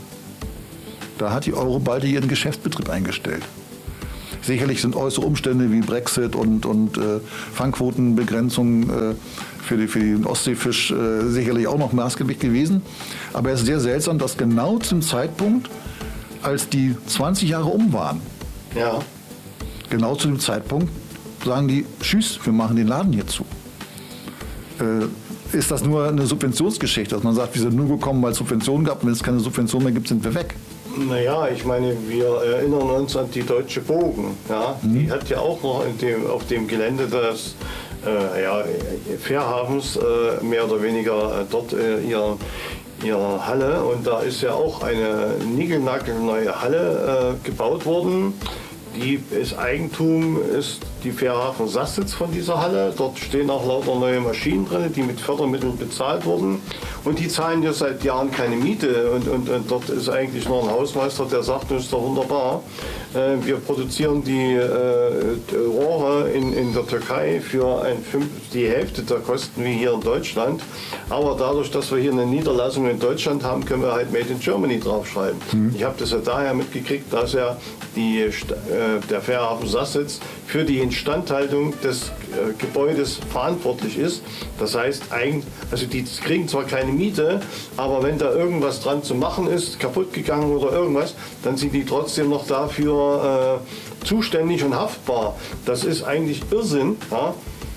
da hat die Eurobaltic ihren Geschäftsbetrieb eingestellt. Sicherlich sind äußere Umstände wie Brexit und, und äh, Fangquotenbegrenzung äh, für, die, für den Ostseefisch äh, sicherlich auch noch maßgeblich gewesen. Aber es ist sehr seltsam, dass genau zum Zeitpunkt, als die zwanzig Jahre um waren, ja. genau zu dem Zeitpunkt sagen die, tschüss, wir machen den Laden hier zu. Äh, ist das nur eine Subventionsgeschichte, dass man sagt, wir sind nur gekommen, weil es Subventionen gab und wenn es keine Subventionen mehr gibt, sind wir weg? Naja, ich meine, wir erinnern uns an die Deutsche Bogen. Ja? Mhm. Die hat ja auch noch in dem, auf dem Gelände des äh, ja, Fährhafens äh, mehr oder weniger äh, dort äh, ihr, ihre Halle. Und da ist ja auch eine niegelnagelneue Halle äh, gebaut worden. Die ist Eigentum, ist die Fährhafen Sassnitz von dieser Halle. Dort stehen auch lauter neue Maschinen drin, die mit Fördermitteln bezahlt wurden. Und die zahlen ja seit Jahren keine Miete. Und, und, und dort ist eigentlich nur ein Hausmeister, der sagt, das ist doch wunderbar. Äh, wir produzieren die, äh, die Rohre in, in der Türkei für ein Fünf, die Hälfte der Kosten wie hier in Deutschland. Aber dadurch, dass wir hier eine Niederlassung in Deutschland haben, können wir halt Made in Germany draufschreiben. Mhm. Ich habe das ja daher mitgekriegt, dass ja die, äh, der Fährhafen Sassnitz für die Instandhaltung des äh, Gebäudes verantwortlich ist. Das heißt, eigentlich, also die kriegen zwar keine Miete, aber wenn da irgendwas dran zu machen ist, kaputt gegangen oder irgendwas, dann sind die trotzdem noch dafür äh, zuständig und haftbar. Das ist eigentlich Irrsinn, ja?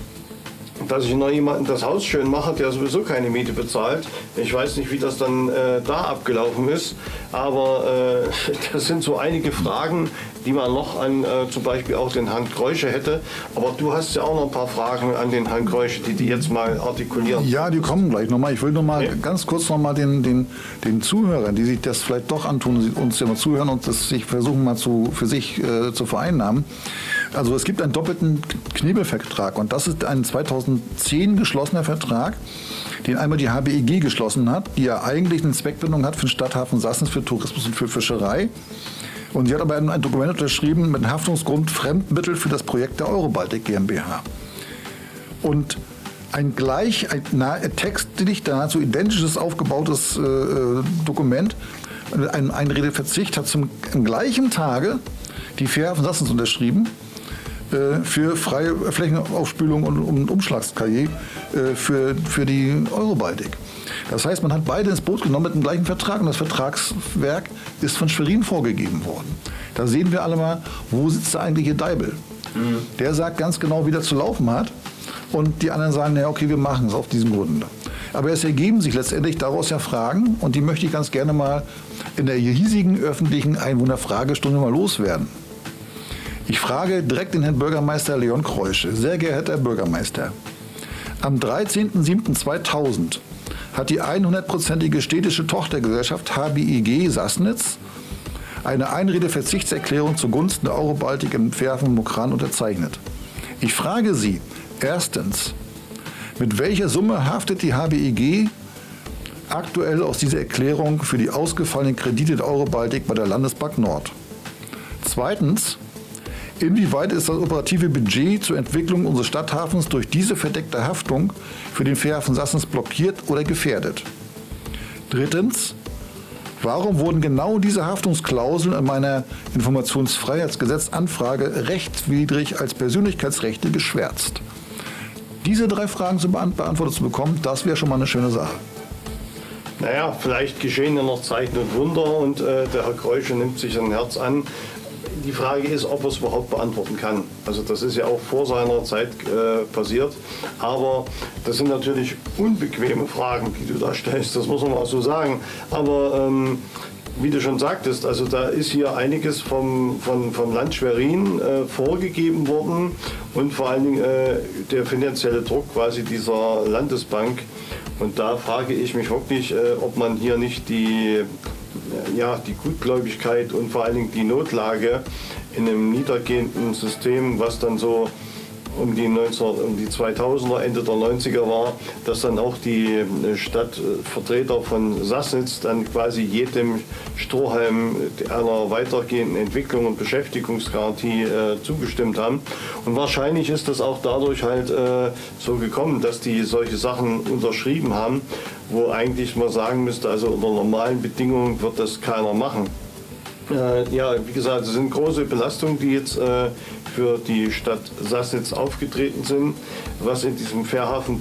Dass ich noch jemanden das Haus schön mache, der sowieso keine Miete bezahlt. Ich weiß nicht, wie das dann äh, da abgelaufen ist, aber äh, das sind so einige Fragen, die man noch an äh, zum Beispiel auch den Herrn Kreusche hätte. Aber du hast ja auch noch ein paar Fragen an den Herrn Kreusche, die die jetzt mal artikulieren. Ja, die kommen gleich nochmal. Ich will noch mal okay. ganz kurz noch mal den, den, den Zuhörern, die sich das vielleicht doch antun, uns ja mal zuhören und das sich versuchen mal zu, für sich äh, zu vereinnahmen. Also es gibt einen doppelten Knebelvertrag und das ist ein zweitausendzehn geschlossener Vertrag, den einmal die H B E G geschlossen hat, die ja eigentlich eine Zweckbindung hat für den Stadthafen Sassnitz, für Tourismus und für Fischerei. Und sie hat aber ein Dokument unterschrieben mit dem Haftungsgrund Fremdmittel für das Projekt der Eurobaltic GmbH. Und ein gleich, ein textlich nahezu identisches aufgebautes äh, Dokument, ein Einredeverzicht hat zum am gleichen Tage die Fährhafen Sassnitz unterschrieben für freie Flächenaufspülung und, und Umschlagskarriere äh, für, für die Eurobaltic. Das heißt, man hat beide ins Boot genommen mit dem gleichen Vertrag und das Vertragswerk ist von Schwerin vorgegeben worden. Da sehen wir alle mal, wo sitzt der eigentliche Deibel. Mhm. Der sagt ganz genau, wie das zu laufen hat und die anderen sagen, ja okay, wir machen es auf diesen Gründen. Aber es ergeben sich letztendlich daraus ja Fragen und die möchte ich ganz gerne mal in der hiesigen öffentlichen Einwohnerfragestunde mal loswerden. Ich frage direkt den Herrn Bürgermeister Leon Kreusche. Sehr geehrter Herr Bürgermeister, am dreizehnten siebten zweitausend hat die hundertprozentige städtische Tochtergesellschaft H B E G Sassnitz eine Einredeverzichtserklärung zugunsten der Eurobaltic im Fährhafen Mukran unterzeichnet. Ich frage Sie, erstens, mit welcher Summe haftet die H B E G aktuell aus dieser Erklärung für die ausgefallenen Kredite der Eurobaltic bei der Landesbank Nord? Zweitens, inwieweit ist das operative Budget zur Entwicklung unseres Stadthafens durch diese verdeckte Haftung für den Fährhafen Sassnitz blockiert oder gefährdet? Drittens, warum wurden genau diese Haftungsklauseln in meiner Informationsfreiheitsgesetzanfrage rechtswidrig als Persönlichkeitsrechte geschwärzt? Diese drei Fragen zu beantwortet zu bekommen, das wäre schon mal eine schöne Sache. Naja, vielleicht geschehen ja noch Zeichen und Wunder und äh, der Herr Kreusche nimmt sich ein Herz an. Die Frage ist, ob er es überhaupt beantworten kann. Also das ist ja auch vor seiner Zeit äh, passiert. Aber das sind natürlich unbequeme Fragen, die du da stellst. Das muss man mal so sagen. Aber ähm, wie du schon sagtest, also da ist hier einiges vom, vom, vom Land Schwerin äh, vorgegeben worden. Und vor allen Dingen äh, der finanzielle Druck quasi dieser Landesbank. Und da frage ich mich wirklich, äh, ob man hier nicht die... ja, die Gutgläubigkeit und vor allen Dingen die Notlage in einem niedergehenden System, was dann so um die, neunzehn, um die zweitausender, Ende der neunziger war, dass dann auch die Stadtvertreter von Sassnitz dann quasi jedem Strohhalm einer weitergehenden Entwicklung und Beschäftigungsgarantie äh, zugestimmt haben. Und wahrscheinlich ist das auch dadurch halt äh, so gekommen, dass die solche Sachen unterschrieben haben, wo eigentlich man sagen müsste, also unter normalen Bedingungen wird das keiner machen. Äh, ja, wie gesagt, es sind große Belastungen, die jetzt äh, für die Stadt Sassnitz aufgetreten sind, was in diesem Fährhafen